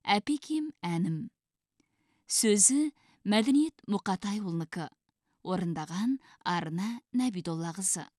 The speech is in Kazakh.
әпекем әнім. Сөзі Мәдениет Мұқатайұлынікі. Орындаған Арна Нәбидоллақызы.